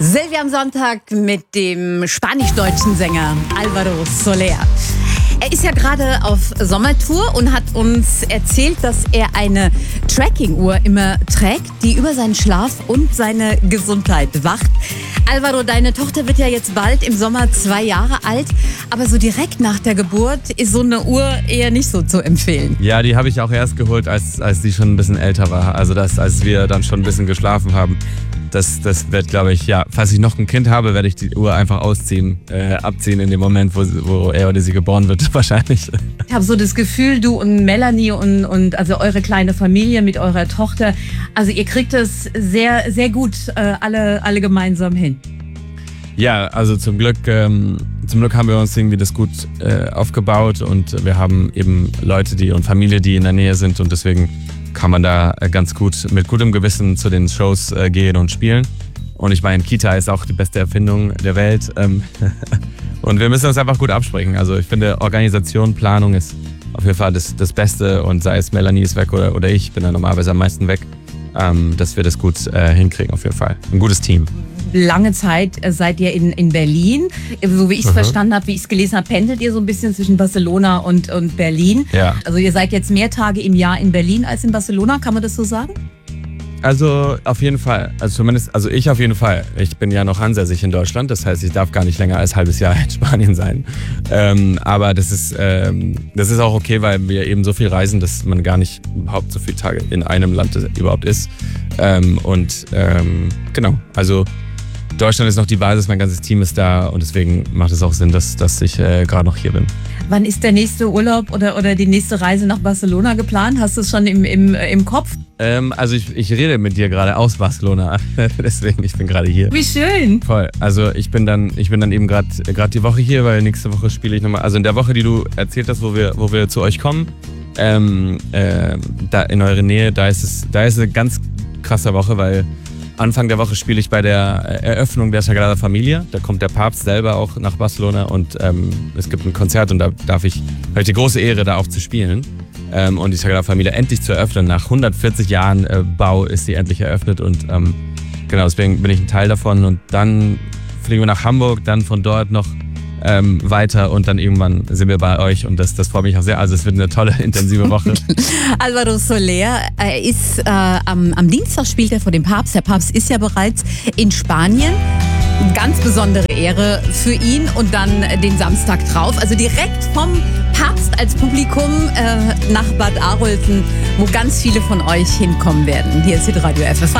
Silvia am Sonntag mit dem spanisch-deutschen Sänger Álvaro Soler. Er ist ja gerade auf Sommertour und hat uns erzählt, dass er eine Tracking-Uhr immer trägt, die über seinen Schlaf und seine Gesundheit wacht. Álvaro, deine Tochter wird ja jetzt bald im Sommer 2 Jahre alt, aber so direkt nach der Geburt ist so eine Uhr eher nicht so zu empfehlen. Ja, die habe ich auch erst geholt, als sie schon ein bisschen älter war. Also als wir dann schon ein bisschen geschlafen haben. Das wird, glaube ich, ja, falls ich noch ein Kind habe, werde ich die Uhr einfach abziehen in dem Moment, wo er oder sie geboren wird, wahrscheinlich. Ich habe so das Gefühl, du und Melanie und also eure kleine Familie mit eurer Tochter, also ihr kriegt es sehr, sehr gut alle gemeinsam hin. Ja, also zum Glück haben wir uns irgendwie das gut aufgebaut und wir haben eben Leute und Familie, die in der Nähe sind und deswegen kann man da ganz gut mit gutem Gewissen zu den Shows gehen und spielen. Und ich meine, Kita ist auch die beste Erfindung der Welt. Und wir müssen uns einfach gut absprechen. Also ich finde, Organisation, Planung ist auf jeden Fall das Beste. Und sei es Melanie ist weg oder ich bin da normalerweise am meisten weg, dass wir das gut hinkriegen auf jeden Fall. Ein gutes Team. Lange Zeit seid ihr in Berlin. So wie ich es verstanden habe, wie ich es gelesen habe, pendelt ihr so ein bisschen zwischen Barcelona und Berlin. Ja. Also ihr seid jetzt mehr Tage im Jahr in Berlin als in Barcelona, kann man das so sagen? Also auf jeden Fall. Also ich auf jeden Fall. Ich bin ja noch ansässig in Deutschland, das heißt, ich darf gar nicht länger als ein halbes Jahr in Spanien sein. Aber das ist auch okay, weil wir eben so viel reisen, dass man gar nicht überhaupt so viele Tage in einem Land überhaupt ist. Genau, also Deutschland ist noch die Basis, mein ganzes Team ist da und deswegen macht es auch Sinn, dass ich gerade noch hier bin. Wann ist der nächste Urlaub oder die nächste Reise nach Barcelona geplant? Hast du es schon im Kopf? Also ich rede mit dir gerade aus Barcelona, deswegen ich bin gerade hier. Wie schön! Voll. Also ich bin dann eben gerade die Woche hier, weil nächste Woche spiele ich nochmal. Also in der Woche, die du erzählt hast, wo wir zu euch kommen, da in eure Nähe, da ist eine ganz krasse Woche, weil Anfang der Woche spiele ich bei der Eröffnung der Sagrada Familia. Da kommt der Papst selber auch nach Barcelona und es gibt ein Konzert und da habe ich die große Ehre, da auch zu spielen. Und die Sagrada Familia endlich zu eröffnen. Nach 140 Jahren Bau ist sie endlich eröffnet und genau, deswegen bin ich ein Teil davon. Und dann fliegen wir nach Hamburg, dann von dort noch weiter und dann irgendwann sind wir bei euch und das freut mich auch sehr. Also es wird eine tolle, intensive Woche. Álvaro Soler ist am Dienstag spielt er vor dem Papst. Der Papst ist ja bereits in Spanien. Ganz besondere Ehre für ihn und dann den Samstag drauf. Also direkt vom Papst als Publikum nach Bad Arolsen, wo ganz viele von euch hinkommen werden. Hier ist Hitradio FFH.